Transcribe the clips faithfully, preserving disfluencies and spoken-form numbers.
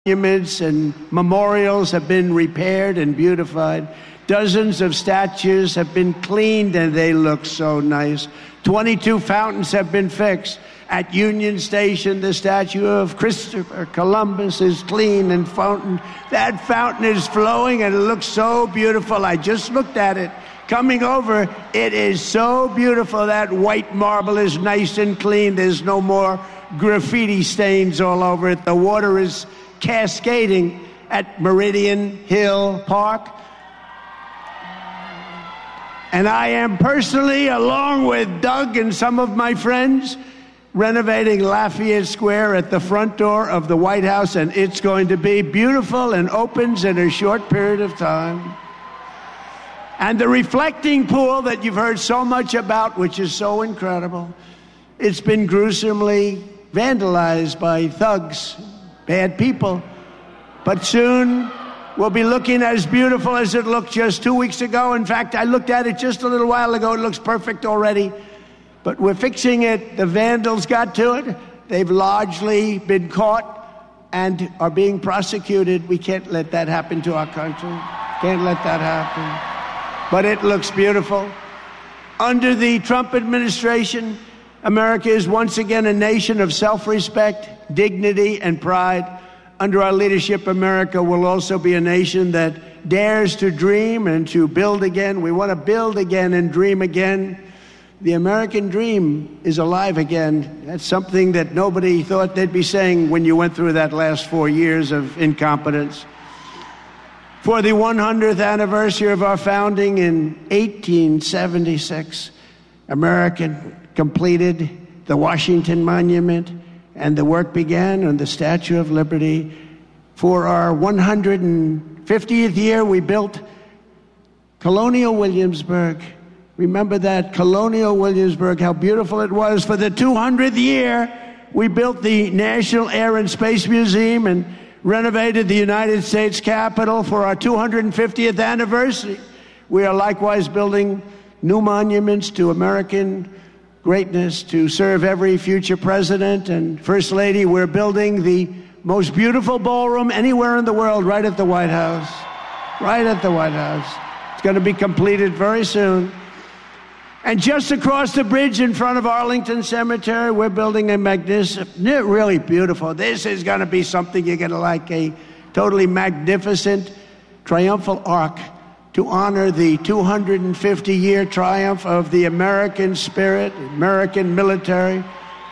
Monuments and memorials have been repaired and beautified. Dozens of statues have been cleaned and they look so nice. twenty-two fountains have been fixed. At Union Station, the statue of Christopher Columbus is clean and fountain. That fountain is flowing and it looks so beautiful. I just looked at it. Coming over, it is so beautiful. That white marble is nice and clean. There's no more graffiti stains all over it. The water is cascading at Meridian Hill Park. And I am personally, along with Doug and some of my friends, renovating Lafayette Square at the front door of the White House, and it's going to be beautiful and opens in a short period of time. And the reflecting pool that you've heard so much about, which is so incredible, it's been gruesomely vandalized by thugs, bad people. But soon we'll be looking as beautiful as it looked just two weeks ago. In fact, I looked at it just a little while ago. It looks perfect already. But we're fixing it. The vandals got to it. They've largely been caught and are being prosecuted. We can't let that happen to our country. Can't let that happen. But it looks beautiful. Under the Trump administration, America is once again a nation of self-respect, dignity, and pride. Under our leadership, America will also be a nation that dares to dream and to build again. We want to build again and dream again. The American dream is alive again. That's something that nobody thought they'd be saying when you went through that last four years of incompetence. For the one hundredth anniversary of our founding in eighteen seventy-six, America completed the Washington Monument, and the work began on the Statue of Liberty. For our one hundred fiftieth year, we built Colonial Williamsburg. Remember that, Colonial Williamsburg, how beautiful it was. For the two hundredth year, we built the National Air and Space Museum and renovated the United States Capitol. For our two hundred fiftieth anniversary, we are likewise building new monuments to American greatness to serve every future president and First Lady. We're building the most beautiful ballroom anywhere in the world right at the White House. Right at the White House. It's going to be completed very soon. And just across the bridge in front of Arlington Cemetery, we're building a magnificent, really beautiful. This is going to be something you're going to like, a totally magnificent triumphal arch to honor the two hundred fifty year triumph of the American spirit, American military,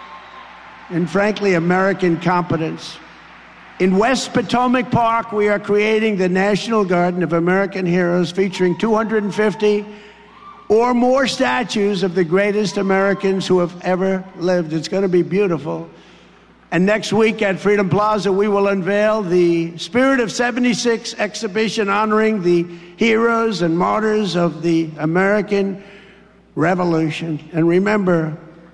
and frankly, American competence. In West Potomac Park, we are creating the National Garden of American Heroes, featuring two hundred fifty or more statues of the greatest Americans who have ever lived. It's going to be beautiful. And next week at Freedom Plaza, we will unveil the Spirit of seventy-six exhibition honoring the heroes and martyrs of the American Revolution. And remember,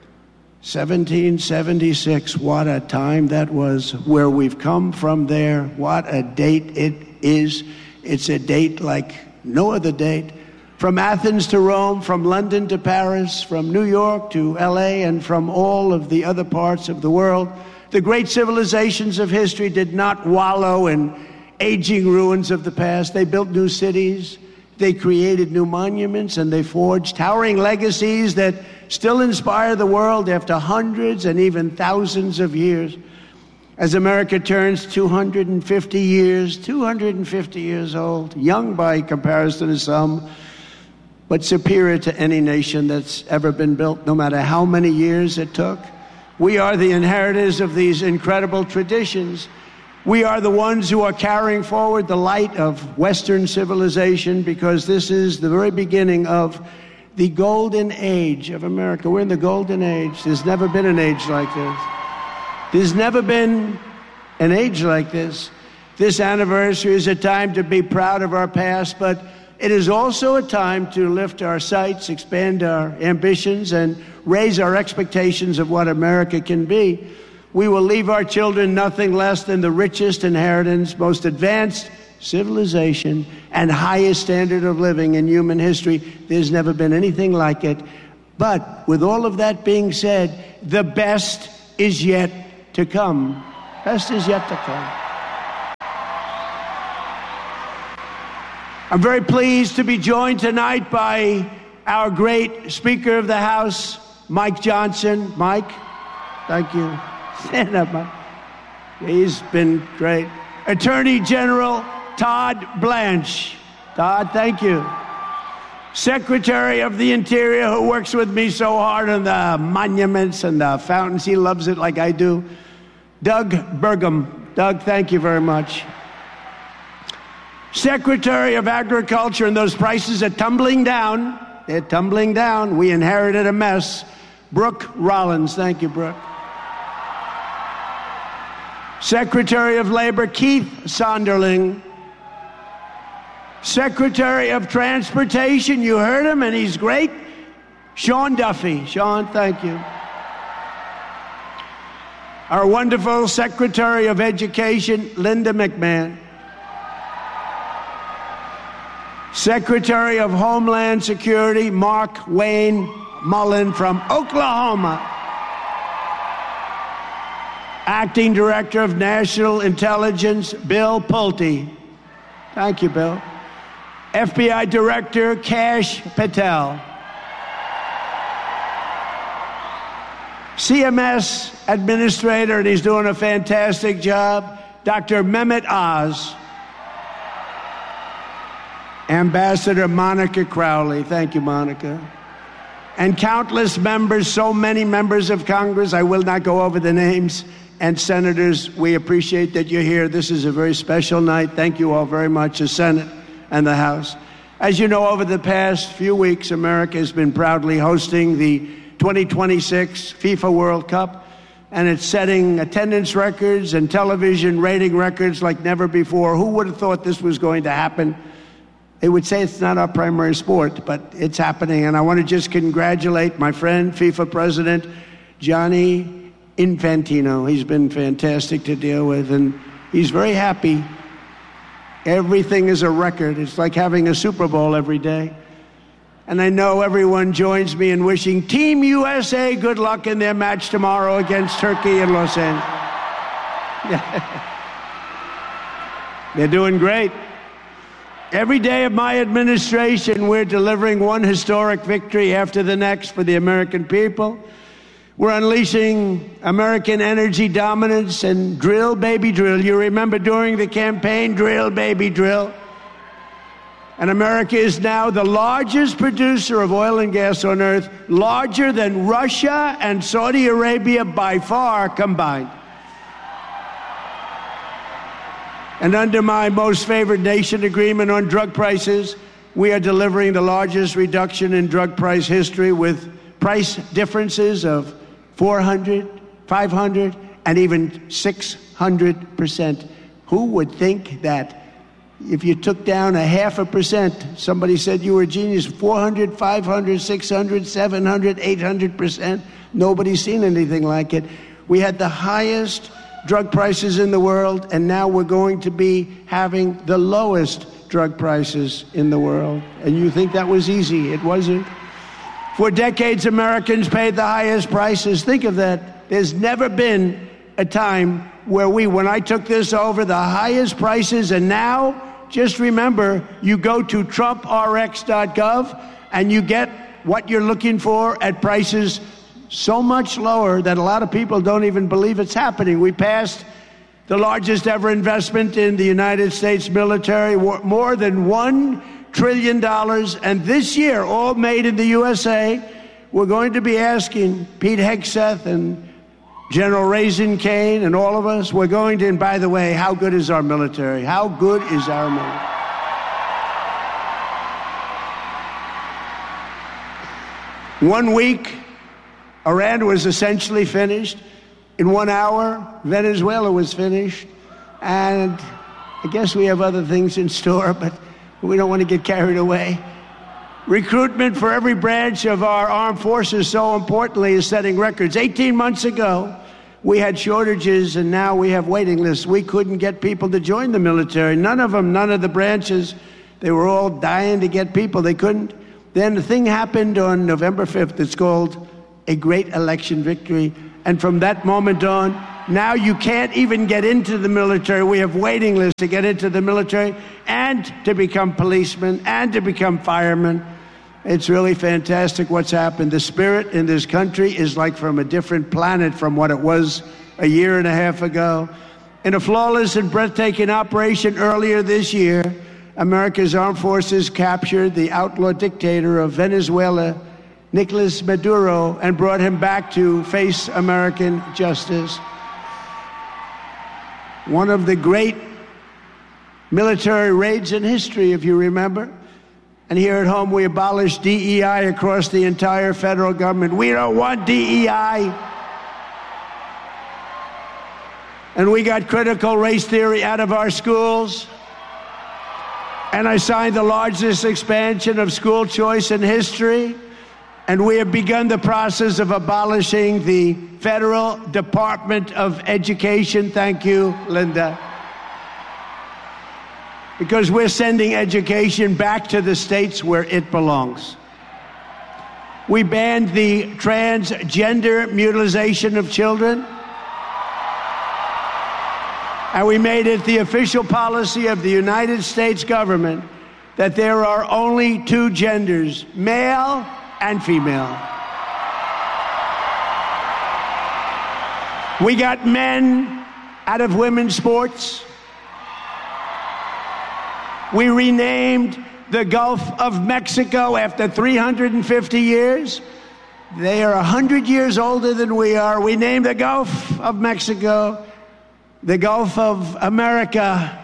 seventeen seventy-six, what a time that was. Where we've come from there, what a date it is. It's a date like no other date. From Athens to Rome, from London to Paris, from New York to L A, and from all of the other parts of the world, the great civilizations of history did not wallow in aging ruins of the past. They built new cities, they created new monuments, and they forged towering legacies that still inspire the world after hundreds and even thousands of years. As America turns two hundred fifty years, two hundred fifty years old, young by comparison to some, but superior to any nation that's ever been built, no matter how many years it took. We are the inheritors of these incredible traditions. We are the ones who are carrying forward the light of Western civilization, because this is the very beginning of the golden age of America. We're in the golden age. There's never been an age like this. There's never been an age like this. This anniversary is a time to be proud of our past, but it is also a time to lift our sights, expand our ambitions, and raise our expectations of what America can be. We will leave our children nothing less than the richest inheritance, most advanced civilization, and highest standard of living in human history. There's never been anything like it. But with all of that being said, the best is yet to come. Best is yet to come. I'm very pleased to be joined tonight by our great Speaker of the House, Mike Johnson. Mike, thank you. Stand up, Mike. He's been great. Attorney General Todd Blanche. Todd, thank you. Secretary of the Interior, who works with me so hard on the monuments and the fountains. He loves it like I do. Doug Burgum. Doug, thank you very much. Secretary of Agriculture, and those prices are tumbling down. They're tumbling down. We inherited a mess. Brooke Rollins. Thank you, Brooke. Secretary of Labor, Keith Sonderling. Secretary of Transportation, you heard him, and he's great. Sean Duffy. Sean, thank you. Our wonderful Secretary of Education, Linda McMahon. Secretary of Homeland Security, Mark Wayne Mullen from Oklahoma. Acting Director of National Intelligence, Bill Pulte. Thank you, Bill. F B I Director, Kash Patel. C M S Administrator, and he's doing a fantastic job, Doctor Mehmet Oz. Ambassador Monica Crowley. Thank you, Monica. And countless members, so many members of Congress, I will not go over the names, and senators, we appreciate that you're here. This is a very special night. Thank you all very much, the Senate and the House. As you know, over the past few weeks, America has been proudly hosting the twenty twenty-six FIFA World Cup, and it's setting attendance records and television rating records like never before. Who would have thought this was going to happen? They would say it's not our primary sport, but it's happening. And I want to just congratulate my friend, FIFA President Gianni Infantino. He's been fantastic to deal with, and he's very happy. Everything is a record. It's like having a Super Bowl every day. And I know everyone joins me in wishing Team U S A good luck in their match tomorrow against Turkey in Los Angeles. They're doing great. Every day of my administration, we're delivering one historic victory after the next for the American people. We're unleashing American energy dominance and drill, baby, drill. You remember during the campaign, drill, baby, drill. And America is now the largest producer of oil and gas on earth, larger than Russia and Saudi Arabia by far combined. And under my most favored nation agreement on drug prices, we are delivering the largest reduction in drug price history with price differences of four hundred, five hundred, and even six hundred percent. Who would think that if you took down a half a percent, somebody said you were a genius, four hundred, five hundred, six hundred, seven hundred, eight hundred percent? Nobody's seen anything like it. We had the highest drug prices in the world, and now we're going to be having the lowest drug prices in the world. And you think that was easy. It wasn't. For decades, Americans paid the highest prices. Think of that. There's never been a time where we, when I took this over, the highest prices, and now, just remember, you go to Trump R X dot gov and you get what you're looking for at prices so much lower that a lot of people don't even believe it's happening. We passed the largest ever investment in the United States military, more than one trillion dollars, and this year, all made in the U S A, we're going to be asking Pete Hegseth and General Raisin Kane and all of us, we're going to, and by the way, how good is our military? How good is our military? One week, Iran was essentially finished. In one hour, Venezuela was finished. And I guess we have other things in store, but we don't want to get carried away. Recruitment for every branch of our armed forces, so importantly, is setting records. eighteen months ago, we had shortages, and now we have waiting lists. We couldn't get people to join the military. None of them, none of the branches. They were all dying to get people. They couldn't. Then the thing happened on November fifth. It's called a great election victory. And from that moment on, Now you can't even get into the military. We have waiting lists to get into the military and to become policemen and to become firemen. It's really fantastic what's happened. The spirit in this country is like from a different planet from what it was a year and a half ago. In a flawless and breathtaking operation earlier this year, America's armed forces captured the outlaw dictator of Venezuela, Nicolas Maduro, and brought him back to face American justice. One of the great military raids in history, if you remember. And here at home, we abolished D E I across the entire federal government. We don't want D E I. And we got critical race theory out of our schools. And I signed the largest expansion of school choice in history. And we have begun the process of abolishing the Federal Department of Education. Thank you, Linda. Because we're sending education back to the states where it belongs. We banned the transgender mutilation of children. And we made it the official policy of the United States government that there are only two genders, male and female. We got men out of women's sports. We renamed the Gulf of Mexico after three hundred fifty years. They are one hundred years older than we are. We named the Gulf of Mexico the Gulf of America,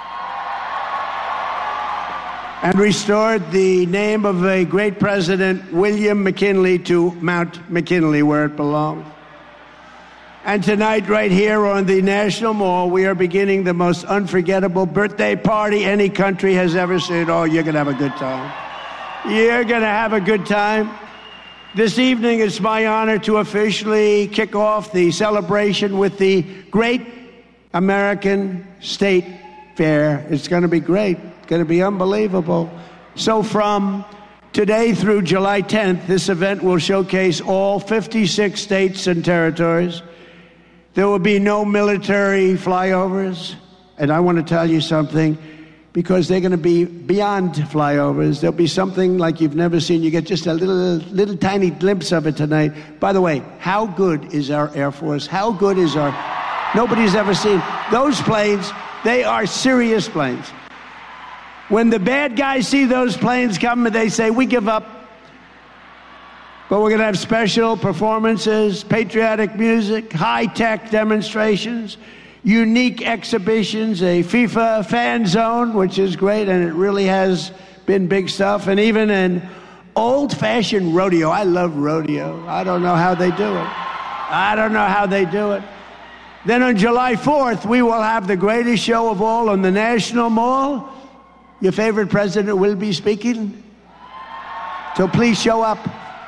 and restored the name of a great president, William McKinley, to Mount McKinley, where it belonged. And tonight, right here on the National Mall, we are beginning the most unforgettable birthday party any country has ever seen. Oh, you're going to have a good time. You're going to have a good time. This evening, it's my honor to officially kick off the celebration with the Great American State Fair. It's going to be great. It's going to be unbelievable. So from today through July tenth, this event will showcase all fifty-six states and territories. There will be no military flyovers. And I want to tell you something, because they're going to be beyond flyovers. There'll be something like you've never seen. You get just a little, little tiny glimpse of it tonight. By the way, how good is our Air Force? How good is our... Nobody's ever seen those planes. They are serious planes. When the bad guys see those planes coming, they say, we give up. But we're going to have special performances, patriotic music, high-tech demonstrations, unique exhibitions, a FIFA fan zone, which is great, and it really has been big stuff, and even an old-fashioned rodeo. I love rodeo. I don't know how they do it. I don't know how they do it. Then on July fourth, we will have the greatest show of all on the National Mall. Your favorite president will be speaking. So please show up.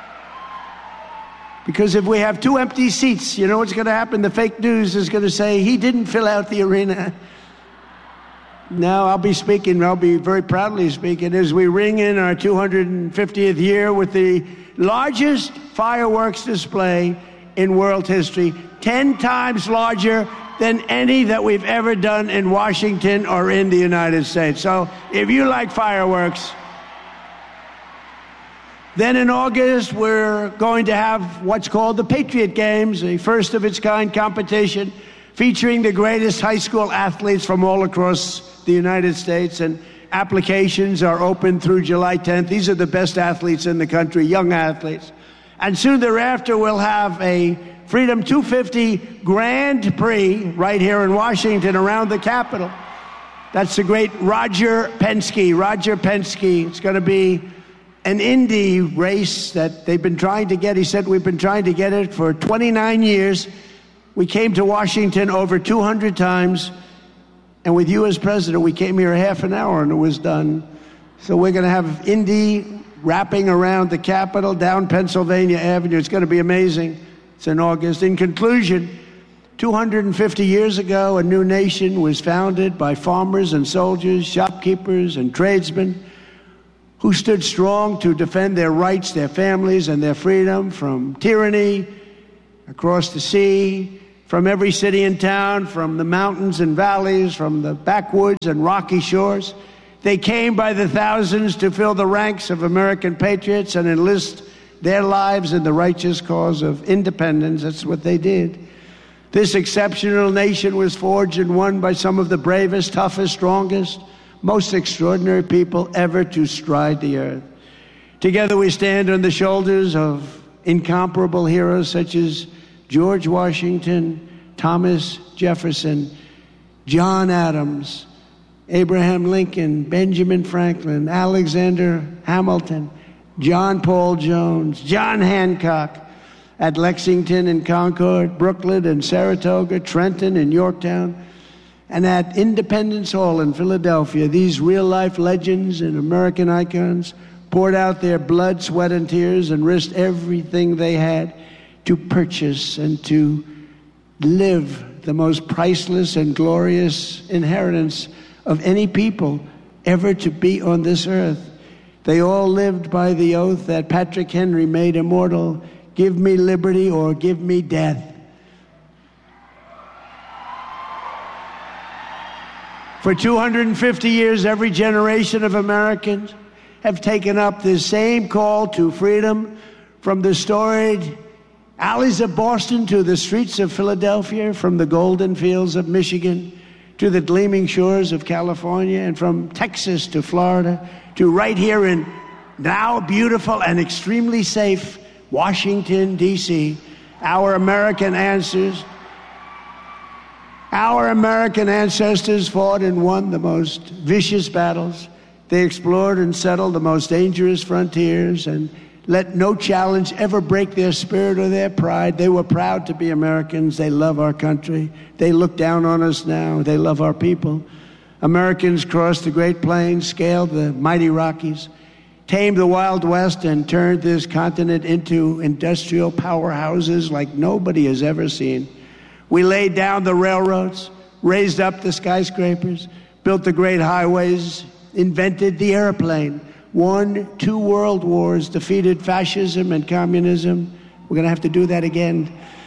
Because if we have two empty seats, you know what's going to happen? The fake news is going to say, he didn't fill out the arena. No, I'll be speaking. I'll be very proudly speaking as we ring in our two hundred fiftieth year with the largest fireworks display in world history, ten times larger than any that we've ever done in Washington or in the United States. So if you like fireworks, then in August, we're going to have what's called the Patriot Games, a first-of-its-kind competition featuring the greatest high school athletes from all across the United States. And applications are open through July tenth. These are the best athletes in the country, young athletes. And soon thereafter, we'll have a Freedom two fifty Grand Prix right here in Washington around the Capitol. That's the great Roger Penske. Roger Penske. It's going to be an Indy race that they've been trying to get. He said, we've been trying to get it for twenty-nine years. We came to Washington over two hundred times. And with you as president, we came here a half an hour and it was done. So we're going to have Indy wrapping around the Capitol, down Pennsylvania Avenue. It's going to be amazing. It's in August. In conclusion, two hundred fifty years ago, a new nation was founded by farmers and soldiers, shopkeepers and tradesmen who stood strong to defend their rights, their families, and their freedom from tyranny across the sea, from every city and town, from the mountains and valleys, from the backwoods and rocky shores. They came by the thousands to fill the ranks of American patriots and enlist their lives in the righteous cause of independence. That's what they did. This exceptional nation was forged and won by some of the bravest, toughest, strongest, most extraordinary people ever to stride the earth. Together we stand on the shoulders of incomparable heroes such as George Washington, Thomas Jefferson, John Adams, Abraham Lincoln, Benjamin Franklin, Alexander Hamilton, John Paul Jones, John Hancock, at Lexington and Concord, Brooklyn and Saratoga, Trenton and Yorktown, and at Independence Hall in Philadelphia. These real-life legends and American icons poured out their blood, sweat, and tears and risked everything they had to purchase and to live the most priceless and glorious inheritance of any people ever to be on this earth. They all lived by the oath that Patrick Henry made immortal: give me liberty or give me death. For two hundred fifty years, every generation of Americans have taken up this same call to freedom, from the storied alleys of Boston to the streets of Philadelphia, from the golden fields of Michigan to the gleaming shores of California, and from Texas to Florida to right here in now beautiful and extremely safe Washington, D C Our American answers, our American ancestors fought and won the most vicious battles. They explored and settled the most dangerous frontiers and let no challenge ever break their spirit or their pride. They were proud to be Americans. They love our country. They look down on us now. They love our people. Americans crossed the Great Plains, scaled the mighty Rockies, tamed the Wild West, and turned this continent into industrial powerhouses like nobody has ever seen. We laid down the railroads, raised up the skyscrapers, built the great highways, invented the airplane, won two world wars, defeated fascism and communism. We're going to have to do that again.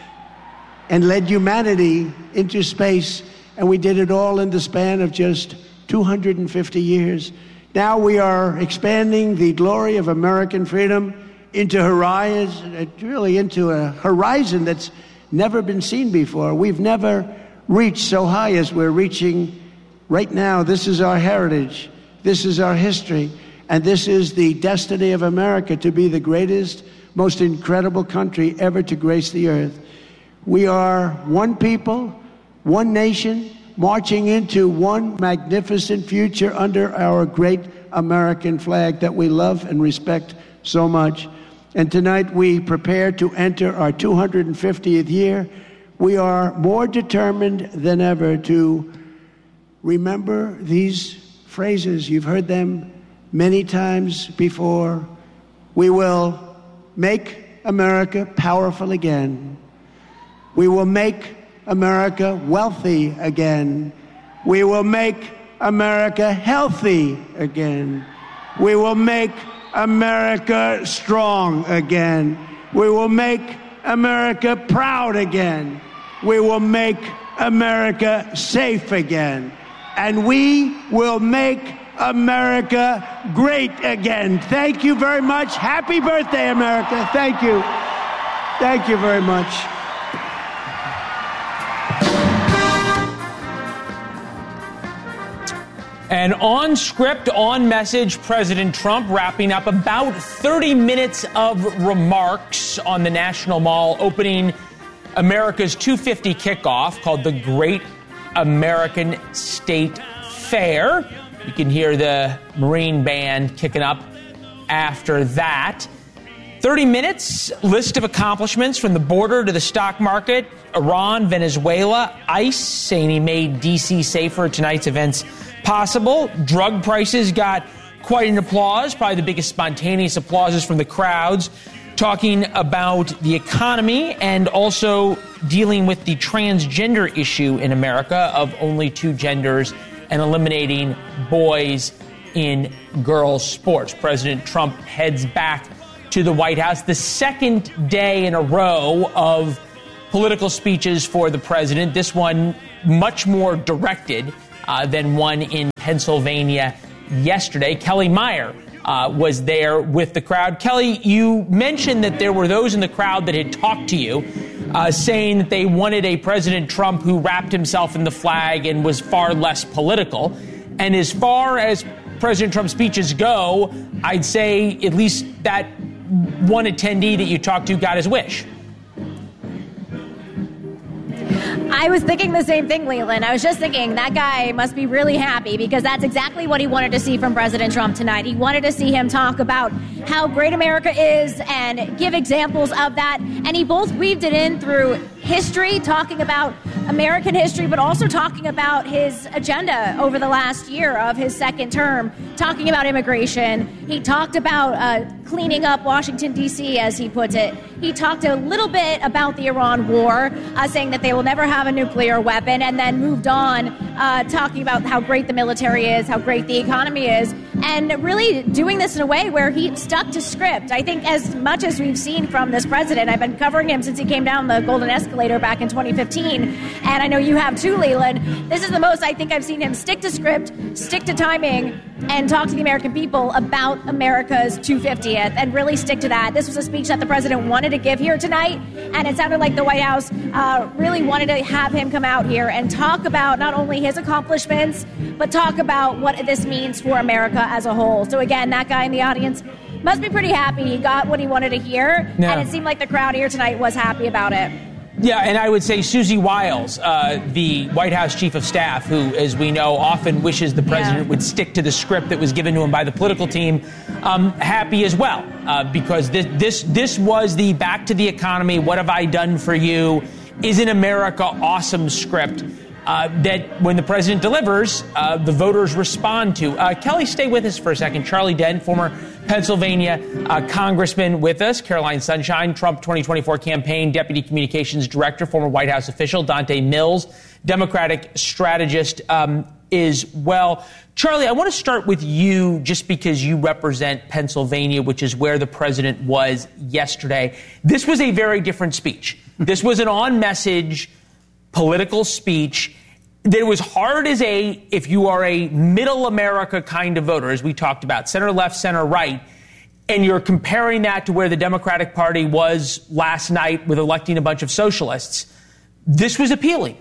And led humanity into space. And we did it all in the span of just two hundred fifty years. Now we are expanding the glory of American freedom into horizon, really into a horizon that's never been seen before. We've never reached so high as we're reaching right now. This is our heritage. This is our history. And this is the destiny of America, to be the greatest, most incredible country ever to grace the earth. We are one people, one nation, marching into one magnificent future under our great American flag that we love and respect so much. And tonight we prepare to enter our two hundred fiftieth year. We are more determined than ever to remember these phrases. You've heard them many times before. We will make America powerful again. We will make America wealthy again. We will make America healthy again. We will make America strong again. We will make America proud again. We will make America safe again. And we will make America great again. Thank you very much. Happy birthday, America. Thank you. Thank you very much. And on script, on message, President Trump wrapping up about thirty minutes of remarks on the National Mall, opening America's two fifty kickoff called the Great American State Fair. You can hear the Marine Band kicking up after that. thirty minutes, list of accomplishments from the border to the stock market, Iran, Venezuela, ICE saying he made D C safer. Tonight's events possible. Drug prices got quite an applause, probably the biggest spontaneous applauses from the crowds, talking about the economy and also dealing with the transgender issue in America of only two genders and eliminating boys in girls' sports. President Trump heads back to the White House, the second day in a row of political speeches for the president. This one much more directed uh, than one in Pennsylvania yesterday. Kelly Meyer uh, was there with the crowd. Kelly, you mentioned that there were those in the crowd that had talked to you, uh, saying that they wanted a President Trump who wrapped himself in the flag and was far less political. And as far as President Trump's speeches go, I'd say at least that one attendee that you talked to got his wish. I was thinking the same thing, Leland. I was just thinking that guy must be really happy because that's exactly what he wanted to see from President Trump tonight. He wanted to see him talk about how great America is and give examples of that. And he both weaved it in through history, talking about American history, but also talking about his agenda over the last year of his second term, talking about immigration. He talked about uh, cleaning up Washington, D C, as he puts it. He talked a little bit about the Iran war, uh, saying that they will never have a nuclear weapon, and then moved on uh, talking about how great the military is, how great the economy is, and really doing this in a way where he stuck to script. I think as much as we've seen from this president, I've been covering him since he came down the Golden Escalator back in twenty fifteen, and I know you have too, Leland. This is the most I think I've seen him stick to script, stick to timing, and talk to the American people about America's two hundred fiftieth, and really stick to that. This was a speech that the president wanted to give here tonight, and it sounded like the White House uh, really wanted to have him come out here and talk about not only his accomplishments, but talk about what this means for America as a whole. So again, that guy in the audience must be pretty happy. He got what he wanted to hear, yeah. And it seemed like the crowd here tonight was happy about it. Yeah, and I would say Susie Wiles, uh, the White House chief of staff, who, as we know, often wishes the president yeah. would stick to the script that was given to him by the political team, um, happy as well, uh, because this, this this was the back to the economy, what have I done for you, isn't America awesome script uh, that when the president delivers, uh, the voters respond to. Uh, Kelly, stay with us for a second. Charlie Dent, former Pennsylvania uh, congressman with us. Caroline Sunshine, Trump twenty twenty-four campaign deputy communications director, former White House official. Dante Mills, Democratic strategist, um, is well. Charlie, I want to start with you just because you represent Pennsylvania, which is where the president was yesterday. This was a very different speech. This was an on-message political speech that was hard as a, if you are a middle America kind of voter, as we talked about, center left, center right, and you're comparing that to where the Democratic Party was last night with electing a bunch of socialists, this was appealing.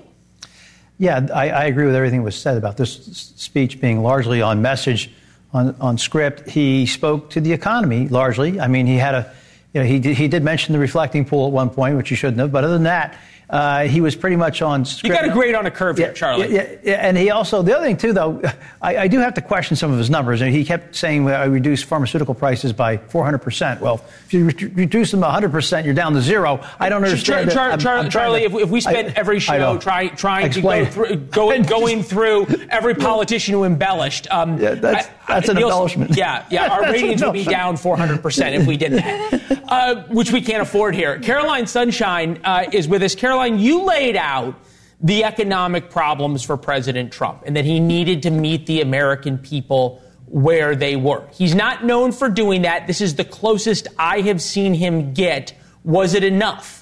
Yeah, I, I agree with everything that was said about this speech being largely on message, on, on script. He spoke to the economy largely. I mean, he had a, you know, he did, he did mention the reflecting pool at one point, which he shouldn't have. But other than that, Uh, he was pretty much on script. You got a grade on a curve yeah, here, Charlie. Yeah, yeah, and he also, the other thing, too, though, I, I do have to question some of his numbers. And he kept saying, well, I reduced pharmaceutical prices by four hundred percent. Well, if you re- reduce them one hundred percent, you're down to zero. I don't understand. Char- Char- Char- I'm, I'm Charlie, to, if, if we spent I, every show try, trying Explain. to go through, go, going through every politician who embellished. Um, yeah, that's, that's I, an embellishment. Yeah, yeah. Our ratings would be down four hundred percent if we did that, uh, which we can't afford here. Caroline Sunshine uh, is with us. Caroline, you laid out the economic problems for President Trump and that he needed to meet the American people where they were. He's not known for doing that. This is the closest I have seen him get. Was it enough?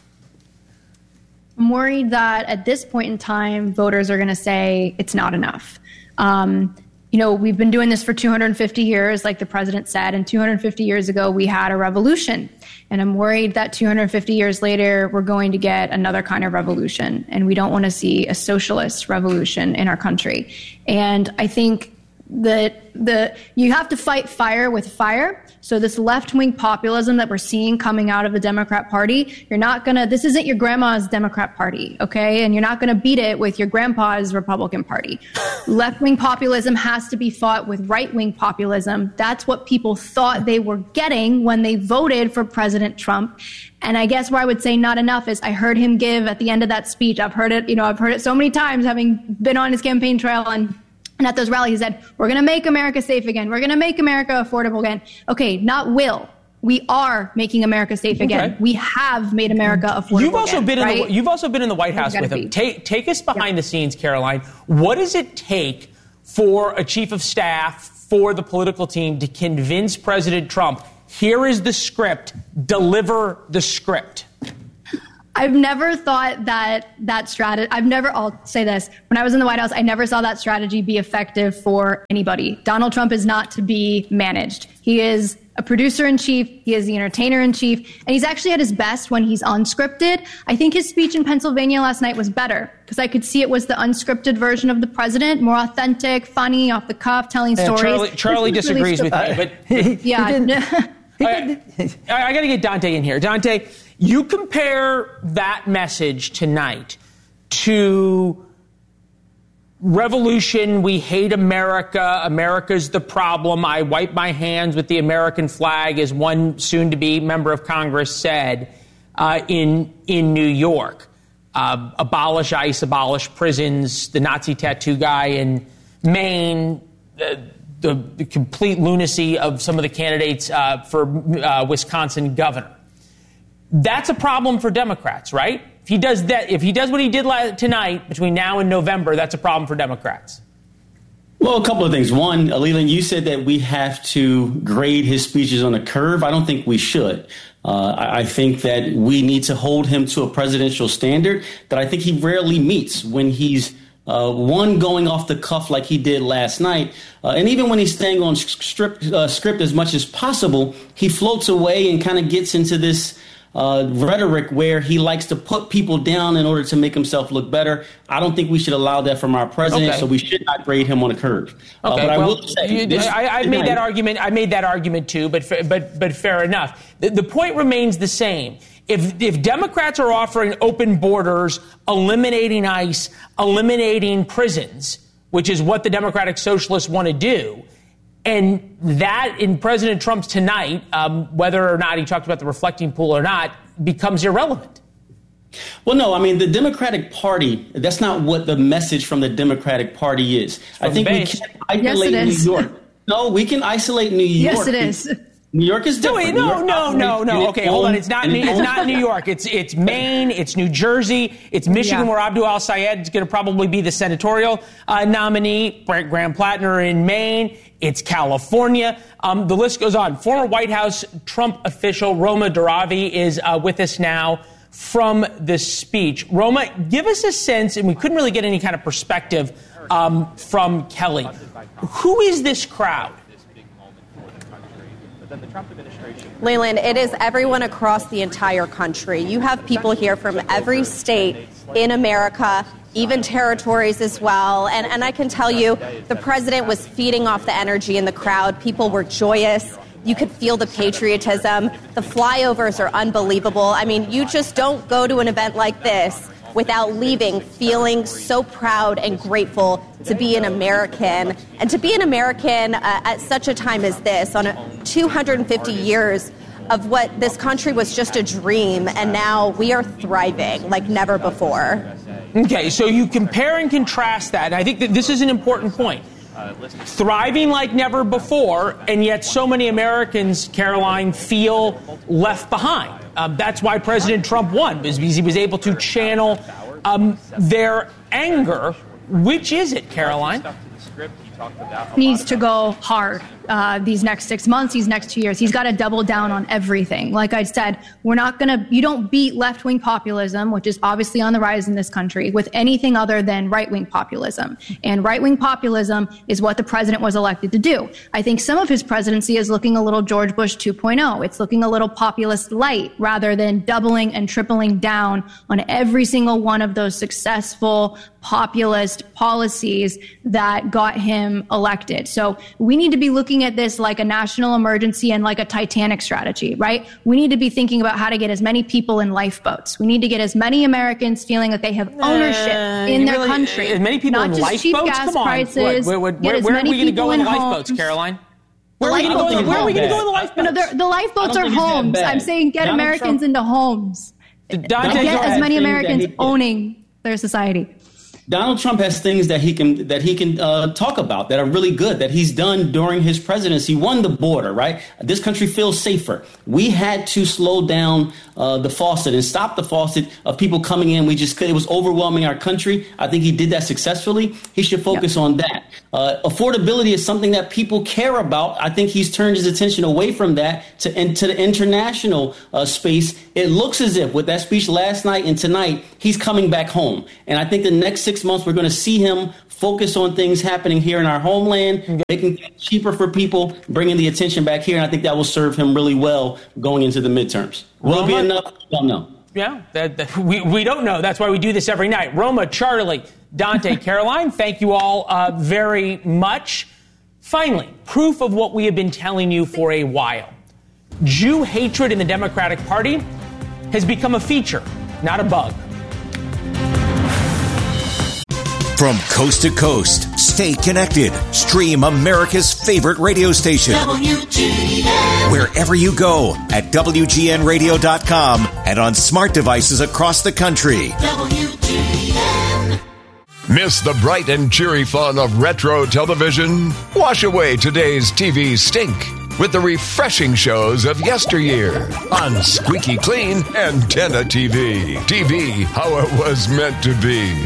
I'm worried that at this point in time, voters are going to say it's not enough. Um, you know, we've been doing this for two hundred fifty years, like the president said, and two hundred fifty years ago, we had a revolution. And I'm worried that two hundred fifty years later, we're going to get another kind of revolution. And we don't want to see a socialist revolution in our country. And I think that the you have to fight fire with fire. So this left-wing populism that we're seeing coming out of the Democrat Party, you're not going to, this isn't your grandma's Democrat Party, okay? And you're not going to beat it with your grandpa's Republican Party. Left-wing populism has to be fought with right-wing populism. That's what people thought they were getting when they voted for President Trump. And I guess where I would say not enough is I heard him give at the end of that speech, I've heard it, you know, I've heard it so many times having been on his campaign trail and And at those rallies, he said, we're going to make America safe again. We're going to make America affordable again. Okay, not will. We are making America safe again. Okay. We have made America affordable you've also again, been right? in the, You've also been in the White House with him. Take, take us behind yeah. the scenes, Caroline. What does it take for a chief of staff, for the political team to convince President Trump, here is the script, deliver the script? I've never thought that that strategy, I've never, I'll say this, when I was in the White House, I never saw that strategy be effective for anybody. Donald Trump is not to be managed. He is a producer-in-chief, he is the entertainer-in-chief, and he's actually at his best when he's unscripted. I think his speech in Pennsylvania last night was better, because I could see it was the unscripted version of the president, more authentic, funny, off the cuff, telling yeah, stories. Charlie, Charlie disagrees really with me, but... but yeah. I, I, I got to get Dante in here. Dante, you compare that message tonight to revolution, we hate America, America's the problem, I wipe my hands with the American flag, as one soon-to-be member of Congress said uh, in, in New York. Uh, abolish ICE, abolish prisons, the Nazi tattoo guy in Maine, uh, The, the complete lunacy of some of the candidates uh, for uh, Wisconsin governor. That's a problem for Democrats, right? If he does that, if he does what he did la- tonight between now and November, that's a problem for Democrats. Well, a couple of things. One, Leland, you said that we have to grade his speeches on a curve. I don't think we should. Uh, I, I think that we need to hold him to a presidential standard that I think he rarely meets when he's Uh, one, going off the cuff like he did last night. Uh, and even when he's staying on script, uh, script as much as possible, he floats away and kind of gets into this uh, rhetoric where he likes to put people down in order to make himself look better. I don't think we should allow that from our president, okay. So we should not grade him on a curve. Okay, uh, but well, I will say, you, this, I, I made that argument. I made that argument too, but but but fair enough. The, the point remains the same. If, if Democrats are offering open borders, eliminating ICE, eliminating prisons, which is what the Democratic Socialists want to do, and that in President Trump's tonight, um, whether or not he talked about the reflecting pool or not, becomes irrelevant. Well, no, I mean, the Democratic Party, that's not what the message from the Democratic Party is. I think we can't isolate yes, New York. No, we can isolate New York. Yes, it is. New York is different. No, no, no, no, no. Okay, hold on. It's not. It's not New York. It's it's Maine. It's New Jersey. It's Michigan, yeah. where Abdul Al-Sayed is going to probably be the senatorial uh, nominee. Brent Graham-Plattner in Maine. It's California. Um, the list goes on. Former White House Trump official Roma Daravi is uh, with us now from the speech. Roma, give us a sense, and we couldn't really get any kind of perspective um, from Kelly. Who is this crowd? The Trump administration. Leland, it is everyone across the entire country. You have people here from every state in America, even territories as well. And, and I can tell you, the president was feeding off the energy in the crowd. People were joyous. You could feel the patriotism. The flyovers are unbelievable. I mean, you just don't go to an event like this without leaving feeling so proud and grateful to be an American, and to be an American uh, at such a time as this, on a two hundred fifty years of what this country was just a dream, and now we are thriving like never before. Okay, so you compare and contrast that, and I think that this is an important point. Thriving like never before, and yet so many Americans, Caroline, feel left behind. Um, that's why President Trump won, because he was able to channel um, their anger. Which is it, Caroline? Needs to go hard uh, these next six months, these next two years. He's got to double down on everything. Like I said, we're not going to, you don't beat left-wing populism, which is obviously on the rise in this country, with anything other than right-wing populism. And right-wing populism is what the president was elected to do. I think some of his presidency is looking a little George Bush two point oh. It's looking a little populist light rather than doubling and tripling down on every single one of those successful populist policies that got him elected. So we need to be looking at this like a national emergency and like a Titanic strategy, right? We need to be thinking about how to get as many people in lifeboats. We need to get as many Americans feeling that they have ownership uh, in their really, country. As many people not in just lifeboats? cheap gas Come on. prices. Where, where, where, where are we going to go in the lifeboats, homes. Caroline? Where are we going to go in the lifeboats? No, the lifeboats are homes. I'm saying get Donald Americans Trump. into homes. Dante, get as many Americans owning their society. Donald Trump has things that he can that he can uh, talk about that are really good that he's done during his presidency. Won the border, right? This country feels safer. We had to slow down uh, the faucet and stop the faucet of people coming in. We just it was overwhelming our country. I think he did that successfully. He should focus yep. on that. Uh, affordability is something that people care about. I think he's turned his attention away from that to into the international uh, space. It looks as if with that speech last night and tonight, he's coming back home. And I think the next six months, we're going to see him focus on things happening here in our homeland, making it cheaper for people, bringing the attention back here. And I think that will serve him really well going into the midterms. Will it be enough? I don't know. Yeah, that, that, we, we don't know. That's why we do this every night. Roma, Charlie, Dante, Caroline, thank you all uh, very much. Finally, proof of what we have been telling you for a while. Jew hatred in the Democratic Party has become a feature, not a bug. From coast to coast, stay connected. Stream America's favorite radio station. W G N. Wherever you go at W G N radio dot com and on smart devices across the country. W G N. Miss the bright and cheery fun of retro television? Wash away today's T V stink with the refreshing shows of yesteryear on Squeaky Clean Antenna T V. T V, how it was meant to be.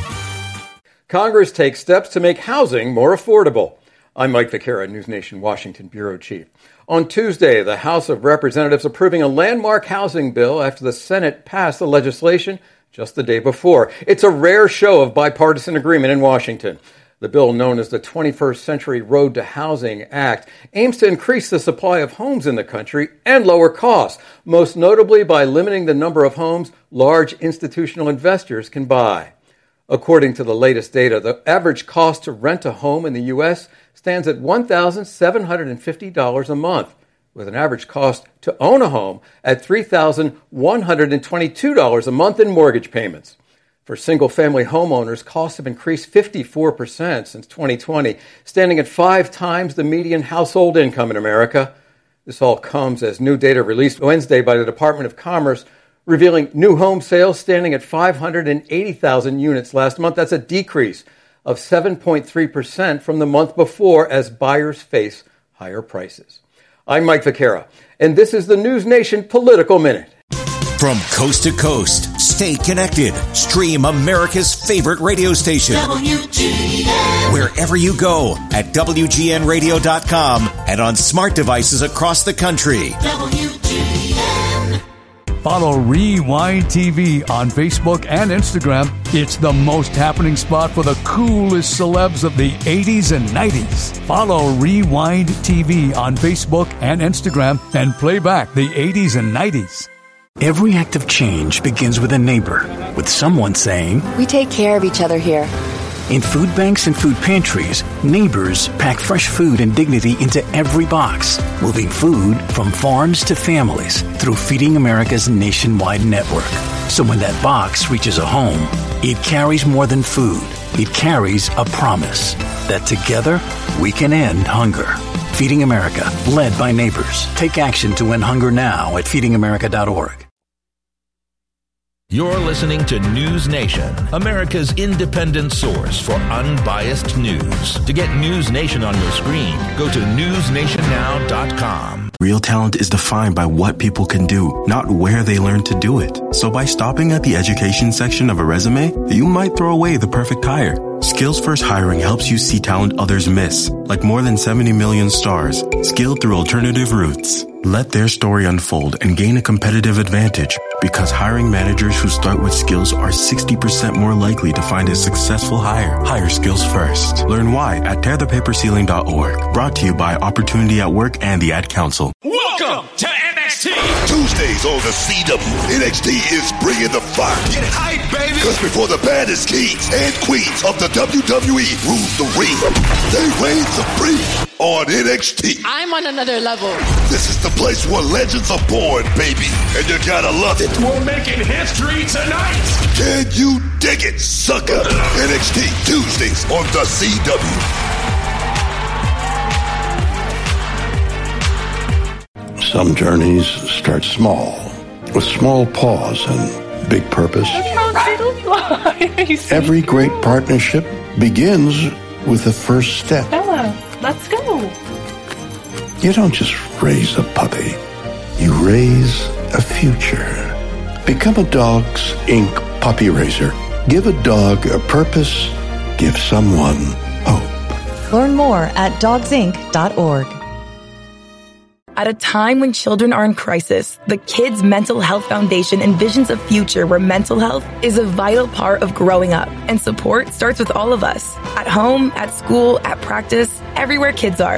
Congress takes steps to make housing more affordable. I'm Mike Vaquera, News Nation Washington Bureau Chief. On Tuesday, the House of Representatives approving a landmark housing bill after the Senate passed the legislation just the day before. It's a rare show of bipartisan agreement in Washington. The bill, known as the twenty-first Century Road to Housing Act, aims to increase the supply of homes in the country and lower costs, most notably by limiting the number of homes large institutional investors can buy. According to the latest data, the average cost to rent a home in the U S stands at one thousand seven hundred fifty dollars a month, with an average cost to own a home at three thousand one hundred twenty-two dollars a month in mortgage payments. For single-family homeowners, costs have increased fifty-four percent since twenty twenty, standing at five times the median household income in America. This all comes as new data released Wednesday by the Department of Commerce revealing new home sales standing at five hundred eighty thousand units last month. That's a decrease of seven point three percent from the month before as buyers face higher prices. I'm Mike Vaquera, and this is the News Nation Political Minute. From coast to coast, stay connected. Stream America's favorite radio station. W G N. Wherever you go at W G N radio dot com and on smart devices across the country. W G N. Follow Rewind T V on Facebook and Instagram. It's the most happening spot for the coolest celebs of the eighties and nineties. Follow Rewind T V on Facebook and Instagram and play back the eighties and nineties. Every act of change begins with a neighbor, with someone saying, "We take care of each other here." In food banks and food pantries, neighbors pack fresh food and dignity into every box, moving food from farms to families through Feeding America's nationwide network. So when that box reaches a home, it carries more than food. It carries a promise that together we can end hunger. Feeding America, led by neighbors. Take action to end hunger now at feeding america dot org. You're listening to News Nation, America's independent source for unbiased news. To get News Nation on your screen, go to news nation now dot com. Real talent is defined by what people can do, not where they learn to do it. So by stopping at the education section of a resume, you might throw away the perfect hire. Skills First Hiring helps you see talent others miss, like more than seventy million stars, skilled through alternative routes. Let their story unfold and gain a competitive advantage, because hiring managers who start with skills are sixty percent more likely to find a successful hire. Hire skills first. Learn why at tear the paper ceiling dot org. Brought to you by Opportunity at Work and the Ad Council. Welcome to N X T. Tuesdays on the C W. N X T is bringing the fire. Get hype, baby. Because before the baddest kings and queens of the W W E rule the ring, they reign supreme on N X T. I'm on another level. This is the place where legends are born, baby. And you gotta love it. We're making history tonight. Can you dig it, sucker? N X T Tuesdays on the C W. Some journeys start small, with small pause and big purpose. Every great partnership begins with the first step. Bella, let's go. You don't just raise a puppy. You raise a future. Become a Dogs Incorporated puppy raiser. Give a dog a purpose. Give someone hope. Learn more at dogs inc dot org. At a time when children are in crisis, the Kids Mental Health Foundation envisions a future where mental health is a vital part of growing up, and support starts with all of us. At home, at school, at practice, everywhere kids are.